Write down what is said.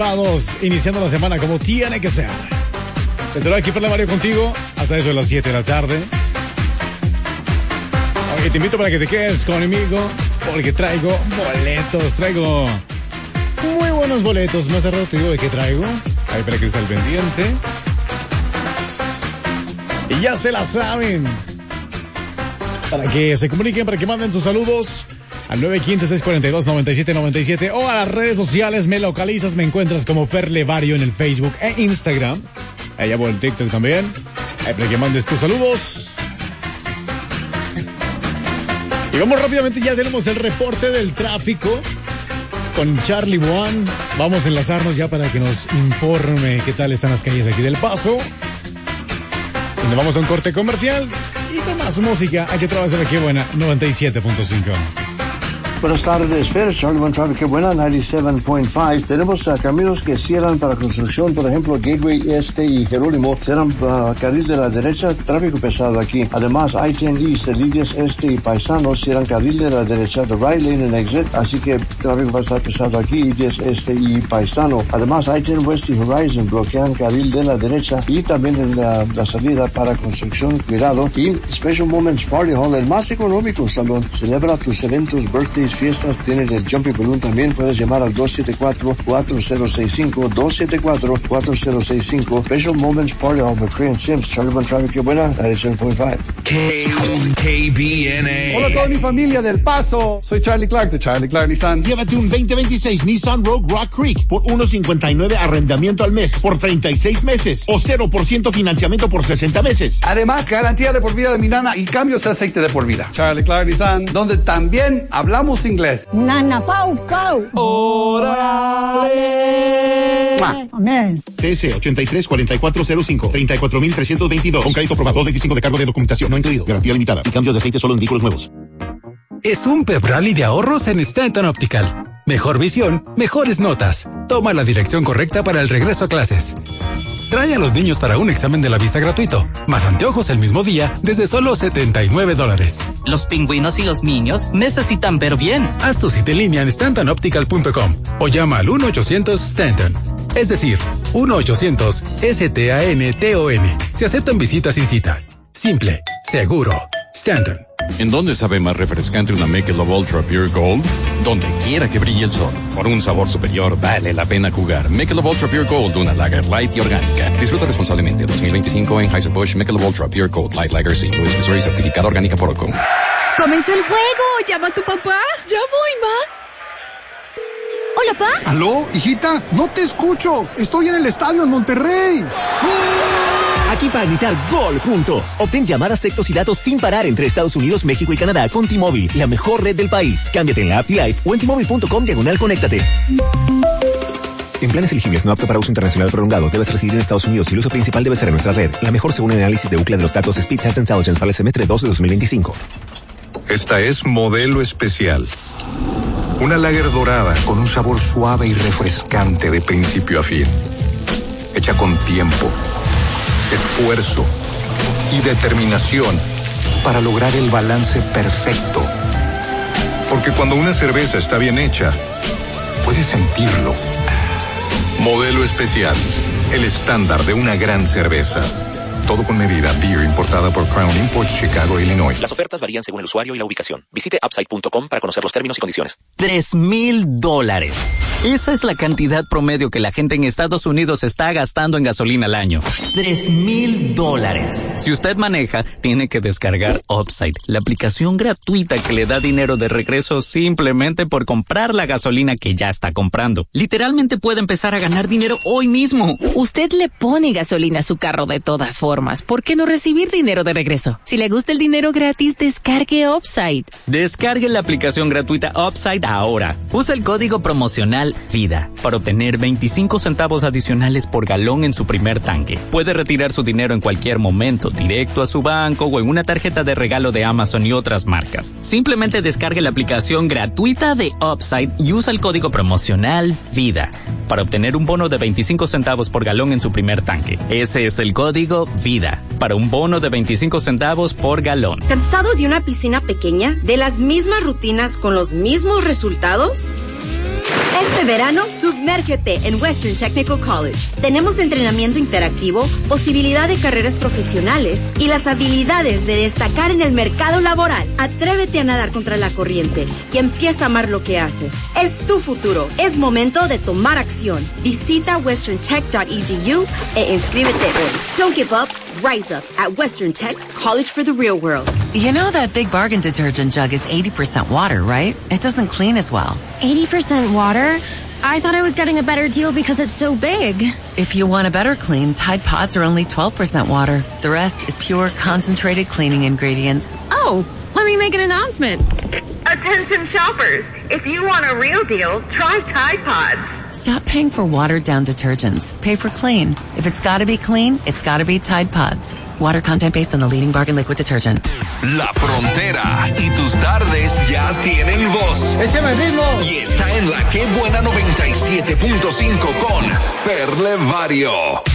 Iniciando la semana como tiene que ser. Desde luego aquí Perla Mario contigo hasta eso de las 7 de la tarde. Oye, te invito para que te quedes conmigo porque traigo boletos, traigo muy buenos boletos. Más tarde te digo de qué traigo. Ahí para que estés al pendiente. Y ya se la saben. Para que se comuniquen, para que manden sus saludos al 915-642-9797 o a las redes sociales. Me localizas, me encuentras como Fer Levario en el Facebook e Instagram. Allá por el TikTok también. Ahí para que mandes tus saludos. Y vamos rápidamente, ya tenemos el reporte del tráfico con Charlie One. Vamos a enlazarnos ya para que nos informe qué tal están las calles aquí del Paso. Y nos vamos a un corte comercial y con más música aquí a través de la Que Buena 97.5. Buenas tardes, Fer, Charlie One Traffic, Qué Buena, 97.5. Tenemos caminos que cierran para construcción, por ejemplo, Gateway Este y Jerónimo, cierran carril de la derecha, tráfico pesado aquí. Además, I-10 East, Lidias Este y Paisanos, cierran carril de la derecha, the right lane and exit, así que tráfico va a estar pesado aquí, Lidias Este y Paisano. Además, I-10 West y Horizon bloquean carril de la derecha y también en la salida para construcción, cuidado. Y Special Moments Party Hall, el más económico salón, celebra tus eventos, birthdays, fiestas, tienen el Jumping Balloon también. Puedes llamar al 274-4065, 274-4065. Special Moments Party Hall, McCray and Sims, Charlie One Traffic, Qué Buena, 97.5. KBNA. Hola a toda mi familia del Paso. Soy Charlie Clark de Charlie Clark Nissan. Llévate un 2026 Nissan Rogue Rock Creek por $1.59 arrendamiento al mes por 36 meses o 0% financiamiento por 60 meses. Además, garantía de por vida de mi nana y cambios de aceite de por vida. Charlie Clark Nissan, donde también hablamos inglés. Nana Pau Pau. ¡Órale! Amén. TS 834405 34,322. Con crédito aprobado, 25 de cargo de documentación no incluido. Garantía limitada y cambios de aceite solo en vehículos nuevos. Es un pep rally de ahorros en Stanton Optical. Mejor visión, mejores notas. Toma la dirección correcta para el regreso a clases. Trae a los niños para un examen de la vista gratuito, más anteojos el mismo día desde solo $79. Los pingüinos y los niños necesitan ver bien. Haz tu cita en línea en StantonOptical.com o llama al 1-800-STANTON. Es decir, 1-800-STANTON. Se aceptan visitas sin cita. Simple, seguro. Stanton. ¿En dónde sabe más refrescante una Michelob Ultra Pure Gold? Donde quiera que brille el sol. Por un sabor superior vale la pena jugar. Michelob Ultra Pure Gold, una lager light y orgánica. Disfruta responsablemente. 2025 Anheuser-Busch Michelob Ultra Pure Gold Light Lager St. Louis, Missouri, certificada orgánica por OCO. ¡Comenzó el juego! ¡Llama a tu papá! ¡Ya voy, ma! ¿Hola, pa? ¿Aló, hijita? No te escucho. Estoy en el estadio en Monterrey. Aquí para gritar gol juntos. Obtén llamadas, textos y datos sin parar entre Estados Unidos, México y Canadá con T-Mobile, la mejor red del país. Cámbiate en la app T-Life o en T-Mobile.com/conéctate. En planes elegibles no apto para uso internacional prolongado, debes residir en Estados Unidos y el uso principal debe ser en nuestra red. La mejor según el análisis de UCLA de los datos Speed Test Intelligence para el semestre 2 de 2025. Esta es Modelo Especial. Una lager dorada con un sabor suave y refrescante de principio a fin. Hecha con tiempo, esfuerzo y determinación para lograr el balance perfecto. Porque cuando una cerveza está bien hecha, puedes sentirlo. Modelo Especial, el estándar de una gran cerveza. Todo con medida. Beer importada por Crown Imports, Chicago, Illinois. Las ofertas varían según el usuario y la ubicación. Visite upside.com para conocer los términos y condiciones. $3,000. Esa es la cantidad promedio que la gente en Estados Unidos está gastando en gasolina al año. $3,000. Si usted maneja, tiene que descargar Upside, la aplicación gratuita que le da dinero de regreso simplemente por comprar la gasolina que ya está comprando. Literalmente puede empezar a ganar dinero hoy mismo. Usted le pone gasolina a su carro de todas formas. ¿Por qué no recibir dinero de regreso? Si le gusta el dinero gratis, descargue Upside. Descargue la aplicación gratuita Upside ahora. Usa el código promocional VIDA para obtener 25 centavos adicionales por galón en su primer tanque. Puede retirar su dinero en cualquier momento, directo a su banco o en una tarjeta de regalo de Amazon y otras marcas. Simplemente descargue la aplicación gratuita de Upside y usa el código promocional VIDA para obtener un bono de 25 centavos por galón en su primer tanque. Ese es el código VIDA para un bono de 25 centavos por galón. ¿Cansado de una piscina pequeña? ¿De las mismas rutinas con los mismos resultados? Este verano, sumérgete en Western Technical College. Tenemos entrenamiento interactivo, posibilidad de carreras profesionales y las habilidades de destacar en el mercado laboral. Atrévete a nadar contra la corriente y empieza a amar lo que haces. Es tu futuro. Es momento de tomar acción. Visita westerntech.edu e inscríbete hoy. Don't give up. Rise up at Western Tech, college for the real world. You know that Big Bargain detergent jug is 80% water, right? It doesn't clean as well. 80% water? I thought I was getting a better deal because it's so big. If you want a better clean, Tide Pods are only 12% water. The rest is pure, concentrated cleaning ingredients. Oh, let me make an announcement. Attention shoppers, if you want a real deal, try Tide Pods. Stop paying for watered-down detergents. Pay for clean. If it's gotta be clean, it's gotta be Tide Pods. Water content based on the leading Bargain liquid detergent. La Frontera y tus tardes ya tienen voz. ¡Échame el ritmo! Y está en la Que Buena 97.5 con Perle Vario.